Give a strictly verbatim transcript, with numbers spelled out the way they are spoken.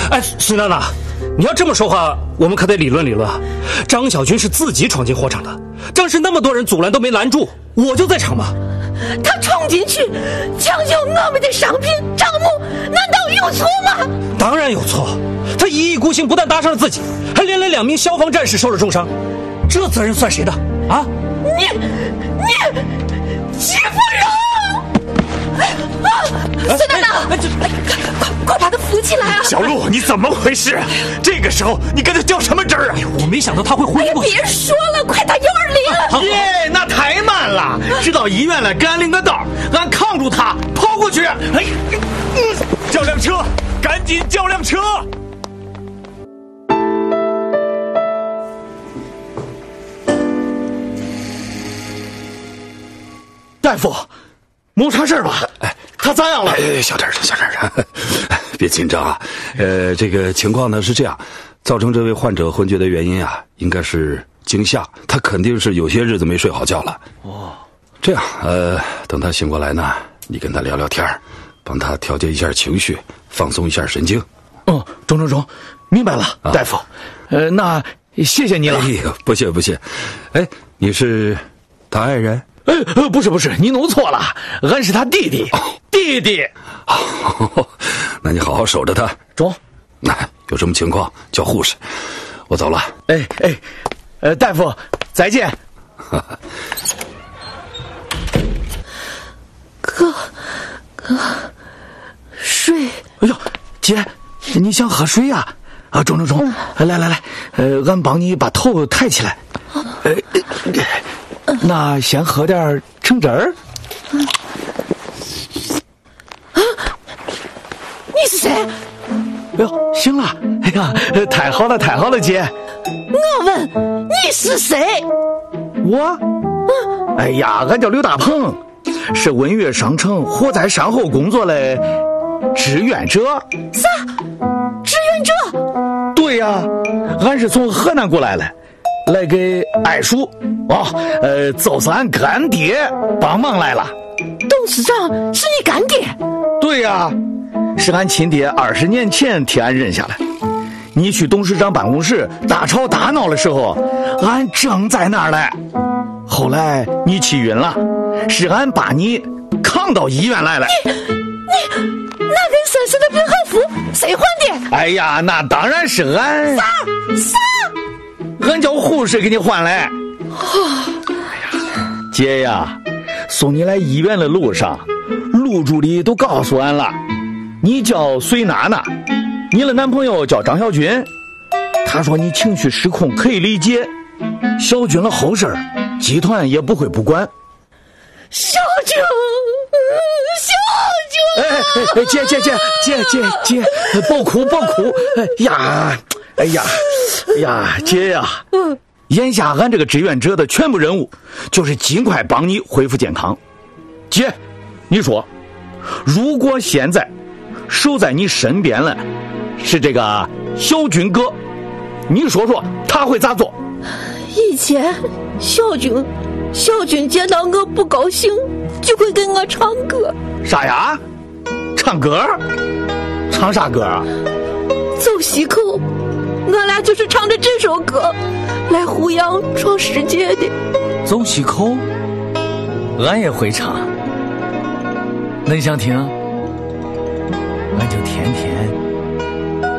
哎，孙娜娜，你要这么说话，我们可得理论理论啊。张小军是自己闯进货场的，当时那么多人阻拦都没拦住，我就在场嘛。 他冲进去抢救我们的商品账目，难道有错吗？ 当然有错，他一意孤行，不但搭上了自己，还连累两名消防战士受了重伤，这责任算谁的啊？ 你你欺负人！啊，孙娜娜，快快把他扶起来啊！ 小陆，你怎么回事？这个时候你跟他较什么真儿啊？ 我没想到他会昏过去。 别说了，快打一二零！ 耶，那太慢了！知道医院了，给俺领个道，俺扛住他，跑过去。哎，嗯，叫辆车，赶紧叫辆车！大夫，没啥事吧？哎，他咋样了？ 哎，小点声，小点声，别紧张啊。呃，这个情况呢是这样，造成这位患者昏厥的原因啊，应该是惊吓，他肯定是有些日子没睡好觉了。哦，这样，呃，等他醒过来呢，你跟他聊聊天，帮他调节一下情绪，放松一下神经。 嗯，中中中，明白了，啊、大夫。呃，那谢谢你了。 哎呦，不谢不谢。哎，你是他爱人？ 呃呃，不是不是，你弄错了，俺是他弟弟，哦、弟弟。 哦，那你好好守着他。 中。 那有什么情况叫护士，我走了。 哎哎，呃，大夫，再见。 哥，哥，水。 哎呦，姐，你想喝水呀、啊？啊，中中中，嗯、来来来，呃，俺帮你把头抬起来。呃。呃那先喝点橙汁儿。 啊！你是谁？哎呦，行了！哎呀，太好了，太好了，姐。 我问你是谁？ 我？嗯。哎呀，俺叫刘大鹏，是文悦商城火灾善后工作的志愿者。 啥？志愿者？ 对呀、啊，俺是从河南过来的。来给爱叔哦，呃，就是俺干爹帮忙来了。 董事长是你干爹？ 对呀、啊，是俺亲爹二十年前替俺认下来。你去董事长办公室大吵大闹的时候，俺正在那儿嘞。后来你气晕了，是俺把你扛到医院来了。 你你那跟婶婶的病号服谁还的？ 哎呀，那当然是俺。 啥啥？ 俺叫护士给你换来。哦，哎呀，姐呀，送你来医院的路上，路助理都告诉俺了，你叫隋娜娜，你的男朋友叫张小军。他说你情绪失控可以理解，小军的后事集团也不会不管。 小军，小军！ 哎哎，姐姐姐姐姐姐，别哭别哭！哎呀，哎呀。哎呀，姐呀、啊，嗯，眼下俺这个志愿者的全部任务就是尽快帮你恢复健康。姐，你说，如果现在守在你身边了是这个小军哥，你说说他会咋做？ 以前小军小军见到我不高兴就会跟我唱歌。 啥呀？唱歌？唱啥歌啊？ 走西口。我俩就是唱着这首歌来弘扬创世界的。 走西口，俺也会唱。恁想听？俺就天天